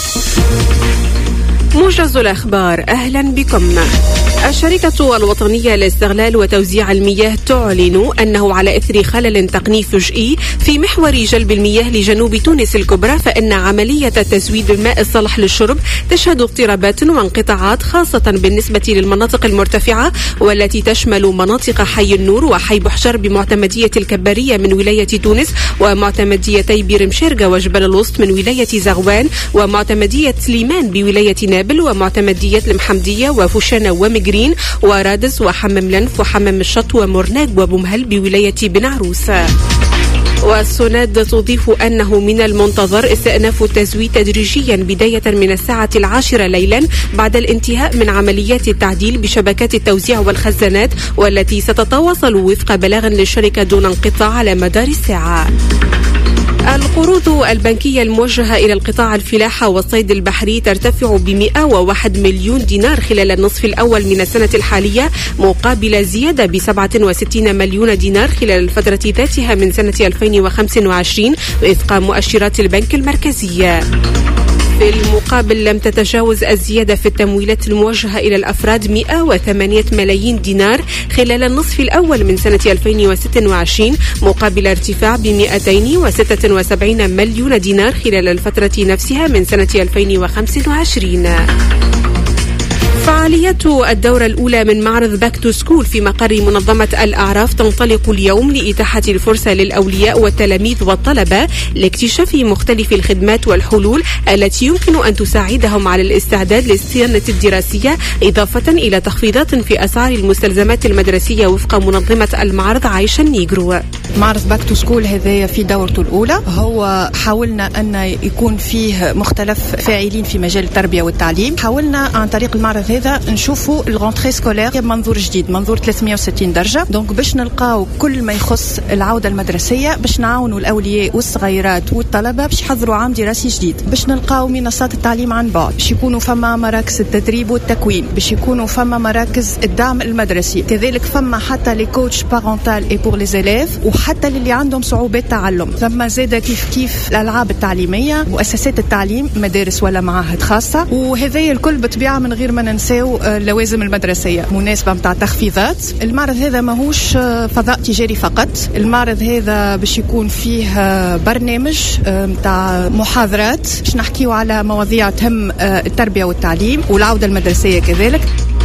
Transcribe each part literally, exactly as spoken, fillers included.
موجز الأخبار، أهلا بكم. الشركة الوطنية لاستغلال وتوزيع المياه تعلن أنه على إثر خلل تقني فجئي في محور جلب المياه لجنوب تونس الكبرى، فإن عملية تسويد الماء الصالح للشرب تشهد اضطرابات وانقطاعات، خاصة بالنسبة للمناطق المرتفعة والتي تشمل مناطق حي النور وحي بحشر بمعتمدية الكبارية من ولاية تونس، ومعتمديتي بيرمشيرغا وجبل الوسط من ولاية زغوان، ومعتمدية سليمان بولاية نابل، ومعتمدية المحمدية وفوشانة ومجرين ورادس وحمم لنف وحمم الشط ومرناق وبمهل بولاية بن عروس. والسناد تضيف أنه من المنتظر استئناف التزويد تدريجيا بداية من الساعة العاشرة ليلا بعد الانتهاء من عمليات التعديل بشبكات التوزيع والخزانات، والتي ستتواصل وفق بلاغ للشركة دون انقطاع على مدار الساعة. القروض البنكية الموجهة إلى القطاع الفلاحة والصيد البحري ترتفع ب مئة وواحد مليون دينار خلال النصف الأول من السنة الحالية، مقابل زيادة ب سبعة وستين مليون دينار خلال الفترة ذاتها من سنة ألفين وخمسة وعشرين وفق مؤشرات البنك المركزي. في المقابل لم تتجاوز الزيادة في التمويلات الموجهة إلى الأفراد مئة وثمانية ملايين دينار خلال النصف الأول من سنة ألفين وستة وعشرين، مقابل ارتفاع ب مئتين وستة وسبعين مليون دينار خلال الفترة نفسها من سنة ألفين وخمسة وعشرين. فعاليات الدورة الأولى من معرض باك تو سكول في مقر منظمة الأعراف تنطلق اليوم لإتاحة الفرصة للأولياء والتلاميذ والطلبة لاكتشاف مختلف الخدمات والحلول التي يمكن أن تساعدهم على الاستعداد للسنة الدراسية، إضافة إلى تخفيضات في أسعار المستلزمات المدرسية وفق منظمة المعرض عايشة النيجرو. معرض باك تو سكول هذا في دورته الأولى هو حاولنا أن يكون فيه مختلف فاعلين في مجال التربية والتعليم. حاولنا عن طريق المعرض هذا نشوفوا الغونتري سكولير بمنظور جديد، منظور ثلاثمئة وستين درجة، دونك باش نلقاو كل ما يخص العودة المدرسية، باش نعاونوا الأولياء والصغيرات والطلبة باش يحضروا عام دراسي جديد، باش نلقاو منصات التعليم عن بعد، باش يكونوا فما مراكز التدريب والتكوين، باش يكونوا فما مراكز الدعم المدرسي، كذلك فما حتى لي كوتش بارونتال اي بور لي زيليف، وحتى للي عندهم صعوبات تعلم. ثم زاده كيف كيف الألعاب التعليمية، مؤسسات التعليم، مدارس ولا معاهد خاصة، وهذا الكل بطبيعة من غير ما ننساو اللوازم المدرسية مناسبة متاع تخفيضات. المعرض هذا ماهوش فضاء تجاري فقط، المعرض هذا باش يكون فيه برنامج متاع محاضرات باش نحكيو على مواضيع تهم التربية والتعليم والعودة المدرسية كذلك.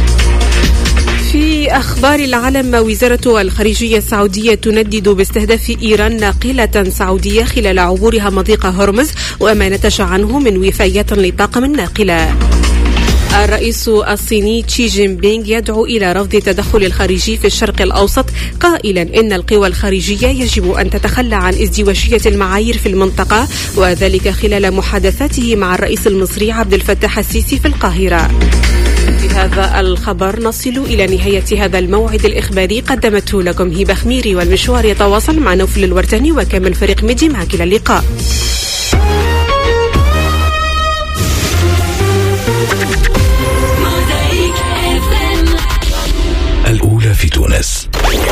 في أخبار العالم، وزارة الخارجية السعودية تندد باستهداف إيران ناقلة سعودية خلال عبورها مضيق هرمز وما نتج عنه من وفيات للطاقم الناقلة. الرئيس الصيني شي جين بينغ يدعو إلى رفض التدخل الخارجي في الشرق الأوسط، قائلا إن القوى الخارجية يجب أن تتخلى عن ازدواجية المعايير في المنطقة، وذلك خلال محادثاته مع الرئيس المصري عبد الفتاح السيسي في القاهرة. بهذا الخبر نصل إلى نهاية هذا الموعد الإخباري، قدمته لكم هبة خميري، والمشوار يتواصل مع نوفل الورتاني وكامل فريق ميدي. معك إلى اللقاء. الأولى في تونس.